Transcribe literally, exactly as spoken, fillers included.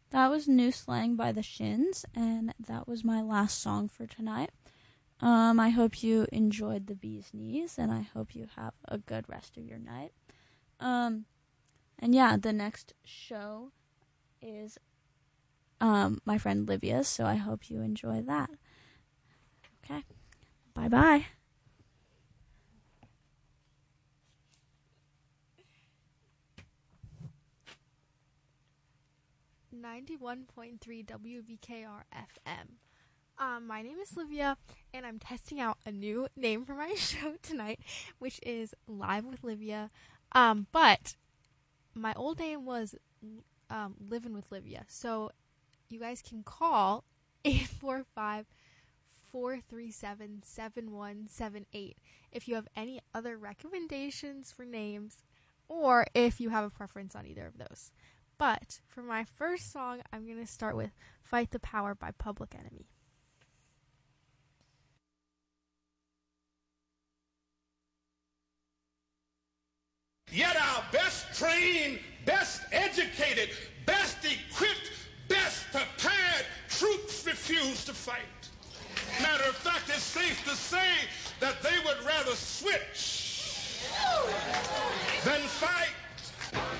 that was New Slang by the Shins, and that was my last song for tonight. Um, I hope you enjoyed the Bee's Knees, and I hope you have a good rest of your night. Um, and yeah, the next show is um, my friend Livia's, so I hope you enjoy that. Okay, bye-bye. ninety-one point three W V K R F M. Um, my name is Livia, and I'm testing out a new name for my show tonight, which is Live with Livia. Um, but my old name was um, Living with Livia. So you guys can call eight four five, four three seven, seven one seven eight if you have any other recommendations for names, or if you have a preference on either of those. But for my first song, I'm going to start with Fight the Power by Public Enemy. Yet our best trained, best educated, best equipped, best prepared troops refuse to fight. Matter of fact, it's safe to say that they would rather switch than fight.